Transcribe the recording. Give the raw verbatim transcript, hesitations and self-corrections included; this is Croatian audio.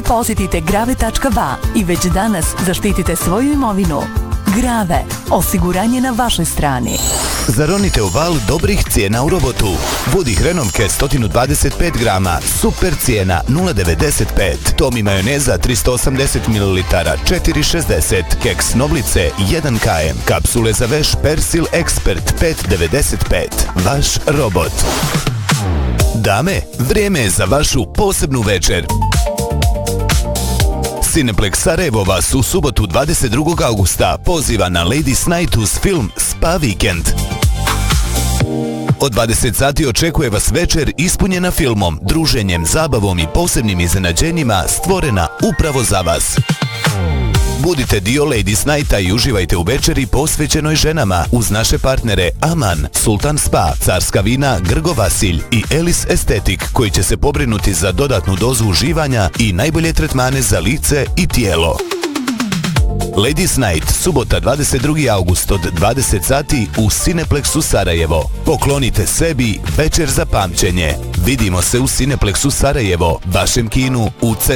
posjetite grave tačka ba i već danas zaštitite svoju imovinu. Grave, osiguranje na vašoj strani. Zaronite u val dobrih cijena u Robotu. Vudi hrenovke sto dvadeset pet grama, super cijena nula devedeset pet. Tomi majoneza tristo osamdeset mililitara, četiri šezdeset. Keks Noblice jedan kilogram. Kapsule za veš Persil Expert pet devedeset pet. Vaš Robot. Dame, vrijeme je za vašu posebnu večer. Cineplex Sarajevo vas u subotu dvadeset drugog augusta poziva na Ladies Night uz film Spa Weekend. Od dvadeset sati očekuje vas večer ispunjena filmom, druženjem, zabavom i posebnim iznenađenjima stvorena upravo za vas. Budite dio Ladies Nighta i uživajte u večeri posvećenoj ženama uz naše partnere Aman, Sultan Spa, Carska vina, Grgo Vasilj i Elis Estetik koji će se pobrinuti za dodatnu dozu uživanja i najbolje tretmane za lice i tijelo. Ladies Night, subota dvadeset drugi august od dvadeset sati u Cineplexu Sarajevo. Poklonite sebi večer za pamćenje. Vidimo se u Cineplexu Sarajevo, vašem kinu u centru.